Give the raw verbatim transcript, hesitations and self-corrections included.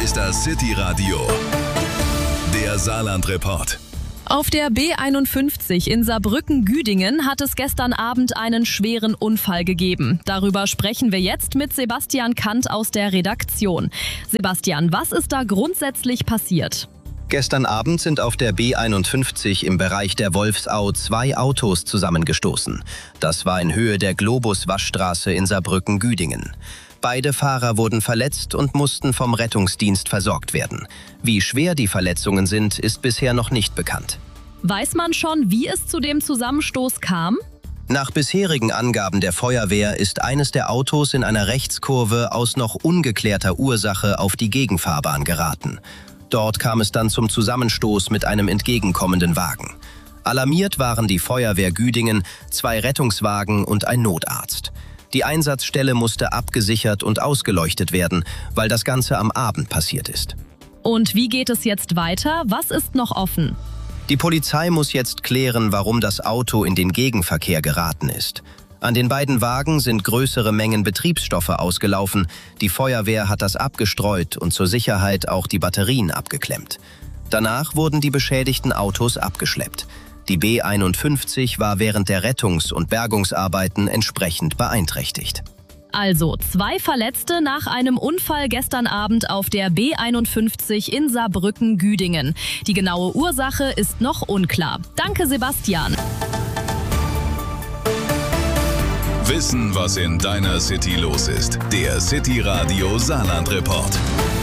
ist das City Radio, der Saarland-Report. Auf der B einundfünfzig in Saarbrücken-Güdingen hat es gestern Abend einen schweren Unfall gegeben. Darüber sprechen wir jetzt mit Sebastian Kant aus der Redaktion. Sebastian, was ist da grundsätzlich passiert? Gestern Abend sind auf der B einundfünfzig im Bereich der Wolfsau zwei Autos zusammengestoßen. Das war in Höhe der Globus-Waschstraße in Saarbrücken-Güdingen. Beide Fahrer wurden verletzt und mussten vom Rettungsdienst versorgt werden. Wie schwer die Verletzungen sind, ist bisher noch nicht bekannt. Weiß man schon, wie es zu dem Zusammenstoß kam? Nach bisherigen Angaben der Feuerwehr ist eines der Autos in einer Rechtskurve aus noch ungeklärter Ursache auf die Gegenfahrbahn geraten. Dort kam es dann zum Zusammenstoß mit einem entgegenkommenden Wagen. Alarmiert waren die Feuerwehr Güdingen, zwei Rettungswagen und ein Notarzt. Die Einsatzstelle musste abgesichert und ausgeleuchtet werden, weil das Ganze am Abend passiert ist. Und wie geht es jetzt weiter? Was ist noch offen? Die Polizei muss jetzt klären, warum das Auto in den Gegenverkehr geraten ist. An den beiden Wagen sind größere Mengen Betriebsstoffe ausgelaufen. Die Feuerwehr hat das abgestreut und zur Sicherheit auch die Batterien abgeklemmt. Danach wurden die beschädigten Autos abgeschleppt. Die B einundfünfzig war während der Rettungs- und Bergungsarbeiten entsprechend beeinträchtigt. Also zwei Verletzte nach einem Unfall gestern Abend auf der B einundfünfzig in Saarbrücken-Güdingen. Die genaue Ursache ist noch unklar. Danke, Sebastian. Wissen, was in deiner City los ist. Der City Radio Saarland-Report.